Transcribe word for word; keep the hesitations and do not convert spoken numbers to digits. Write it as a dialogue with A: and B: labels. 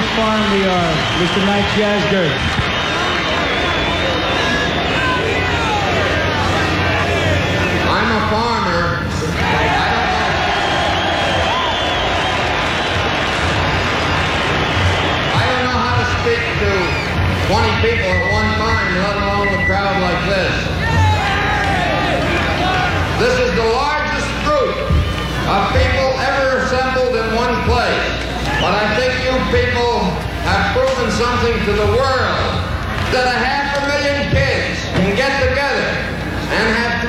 A: whose farm we are, Mister Max Yasgurt.
B: I'm a farmer. I don't know how to speak to twenty people at one time, let alone a crowd like this. This is the largest group of people ever assembled in one place. But I think you people have proven something to the world, that a half a million kids can get together and have